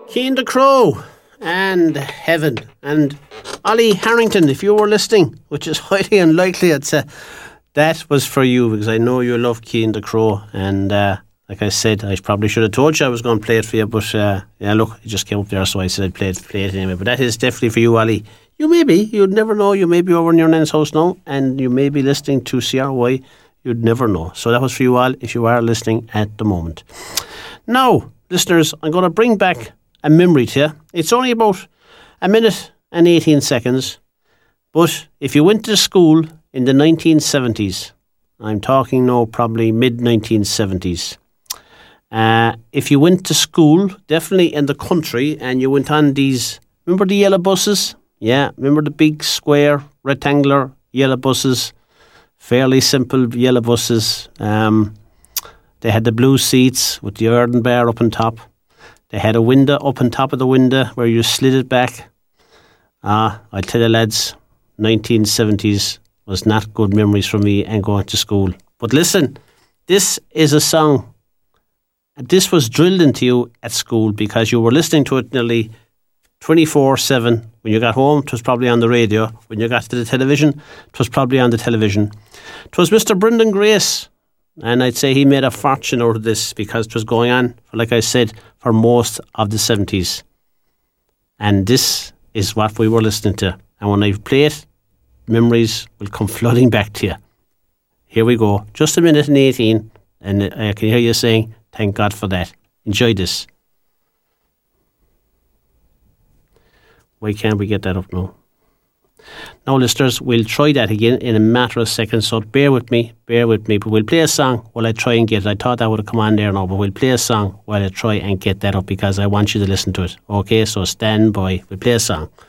Cian the Crow and Heaven. And Ollie Harrington, if you were listening, which is highly unlikely, I'd say, that was for you, because I know you love Cian the Crow. And like I said, I probably should have told you I was going to play it for you, but yeah, look, it just came up there, so I said I'd play it anyway. But that is definitely for you, Ollie. You'd never know, you may be over in your nan's house now, and you may be listening to CRY, you'd never know. So that was for you all, if you are listening at the moment. Now, listeners, I'm going to bring back a memory to you. It's only about a minute and 18 seconds, but if you went to school in the 1970s, I'm talking now probably mid-1970s, if you went to school, definitely in the country, and you went on these, remember the yellow buses? Yeah, remember the big square, rectangular yellow buses? Fairly simple yellow buses. They had the blue seats with the earthen bar up on top. They had a window up on top of the window where you slid it back. I tell you lads, 1970s was not good memories for me and going to school. But listen, this is a song. This was drilled into you at school because you were listening to it nearly 24/7. When you got home, it was probably on the radio. When you got to the television, it was probably on the television. It was Mr. Brendan Grace, and I'd say he made a fortune out of this because it was going on, like I said, for most of the 70s. And this is what we were listening to. And when I play it, memories will come flooding back to you. Here we go. Just a minute and 18, and I can hear you saying, thank God for that. Enjoy this. Why can't we get that up now? Now, listeners, we'll try that again in a matter of seconds, so bear with me, but we'll play a song while I try and get it. I thought that would have come on there now, but we'll play a song while I try and get that up because I want you to listen to it. Okay, so stand by. We'll play a song.